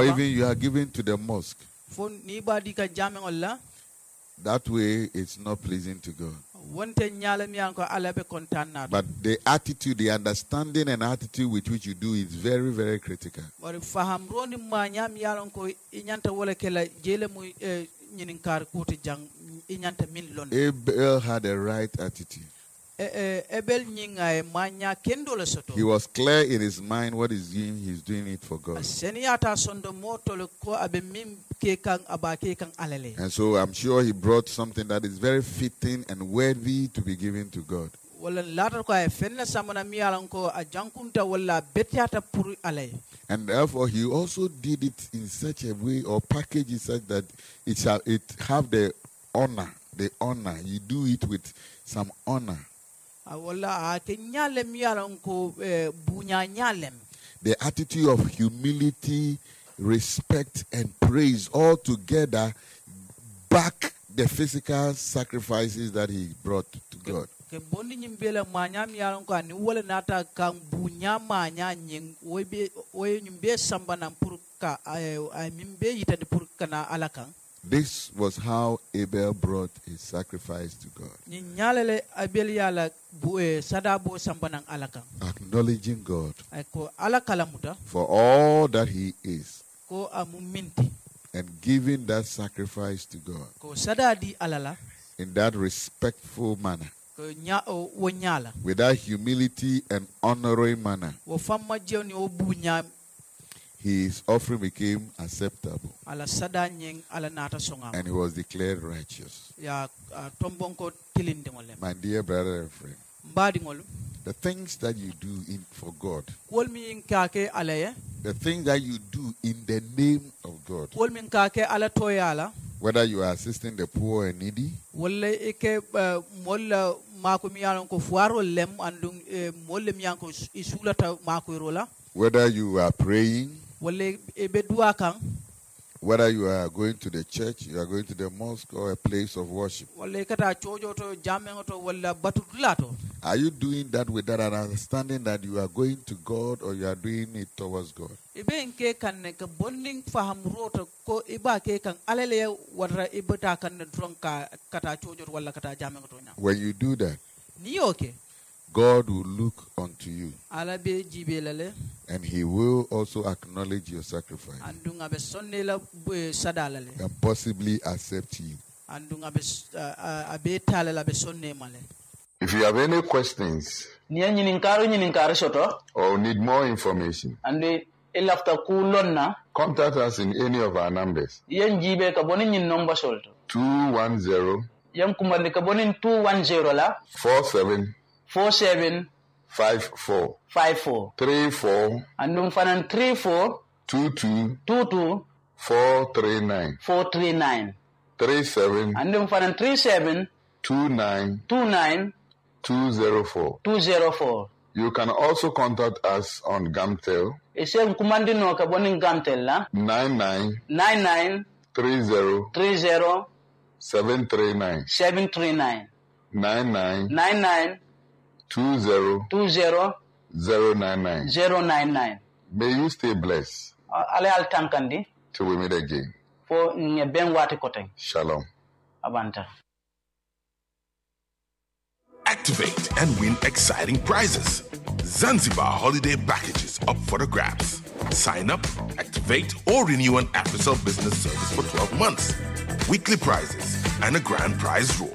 or even you are giving to the mosque. That way, it's not pleasing to God. But the attitude, the understanding and attitude with which you do is very, very critical. Abel had a right attitude. He was clear in his mind what he's doing. He's doing it for God. And so I'm sure he brought something that is very fitting and worthy to be given to God. And therefore he also did it in such a way or package it such that it have the honor. The honor. You do it with some honor. The attitude of humility, respect, and praise all together back the physical sacrifices that he brought to God. This was how Abel brought his sacrifice to God. Acknowledging God for all that he is and giving that sacrifice to God in that respectful manner, with that humility and honoring manner. His offering became acceptable and he was declared righteous. My dear brother and friend, the things that you do for God, the things that you do in the name of God, whether you are assisting the poor and needy, whether you are praying, whether you are going to the church, you are going to the mosque or a place of worship, are you doing that with that understanding that you are going to God or you are doing it towards God? When you do that, God will look unto you and he will also acknowledge your sacrifice and possibly accept you. If you have any questions or need more information, contact us in any of our numbers. 210 47 54 34 22 439 37 29 204. You can also contact us on Gamtel 99 30 739 99 20 099. May you stay blessed till we meet again. Shalom. Activate and win exciting prizes. Zanzibar holiday packages up for the grabs. Sign up, activate, or renew an AfriCell business service for 12 months. Weekly prizes and a grand prize draw.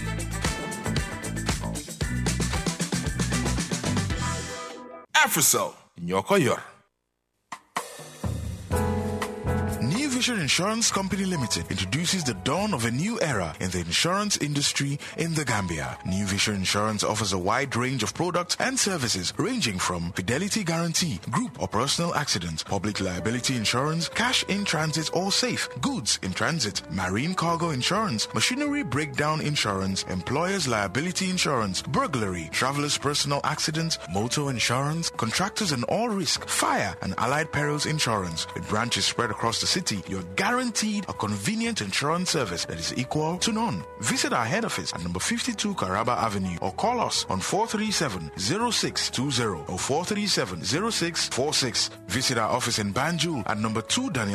AfriCell, Nyokoyor. New Vision Insurance Company Limited introduces the dawn of a new era in the insurance industry in the Gambia. New Vision Insurance offers a wide range of products and services ranging from fidelity guarantee, group or personal accident, public liability insurance, cash in transit or safe, goods in transit, marine cargo insurance, machinery breakdown insurance, employer's liability insurance, burglary, traveler's personal accident, motor insurance, contractors and all risk, fire and allied perils insurance. With branches spread across the city, you're guaranteed a convenient insurance service that is equal to none. Visit our head office at number 52 Caraba Avenue or call us on 437-0620 or 437-0646. Visit our office in Banjul at number 2 Daniel